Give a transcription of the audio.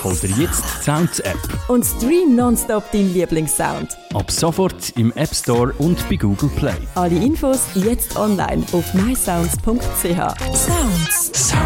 hol dir jetzt die Sounds-App. Und stream nonstop deinen Lieblingssound. Ab sofort im App Store und bei Google Play. Alle Infos jetzt online auf mysounds.ch. Sounds.